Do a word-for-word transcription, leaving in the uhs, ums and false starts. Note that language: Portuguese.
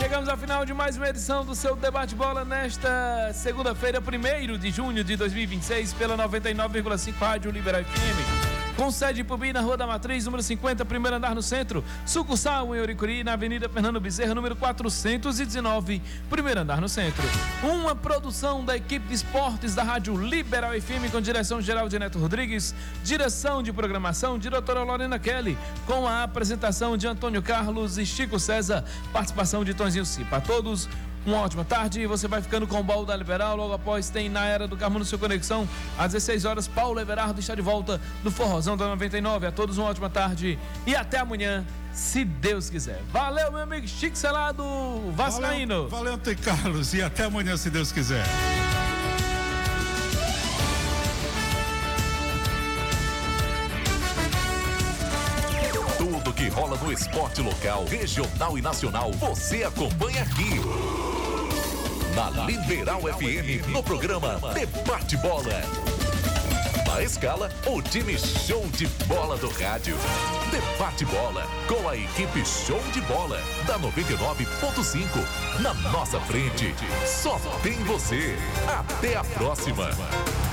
Chegamos ao final de mais uma edição do seu Debate Bola nesta segunda-feira, primeiro de junho de dois mil e vinte e seis, pela noventa e nove vírgula cinco Rádio Liberal F M. Com sede em Pubi, na Rua da Matriz, número cinquenta, primeiro andar no centro. Sucursal em Oricuri, na Avenida Fernando Bezerra, número quatrocentos e dezenove, primeiro andar no centro. Uma produção da equipe de esportes da Rádio Liberal F M, com direção geral de Neto Rodrigues, direção de programação, diretora Lorena Kelly, com a apresentação de Antônio Carlos e Chico César, participação de Tonzinho Cipa. A todos, uma ótima tarde. Você vai ficando com o Baú da Liberal. Logo após tem Na Era do Carmo no seu Conexão. Às dezesseis horas, Paulo Everardo está de volta no Forrozão da noventa e nove. A todos uma ótima tarde e até amanhã, se Deus quiser. Valeu, meu amigo Chico Celado Vascaíno. Valeu, valeu, Antônio Carlos, e até amanhã, se Deus quiser. Tudo que rola no esporte local, regional e nacional, você acompanha aqui na Liberal F M, no programa Debate Bola. Na escala, o time show de bola do rádio. Debate Bola, com a equipe show de bola da noventa e nove ponto cinco. Na nossa frente, só tem você. Até a próxima.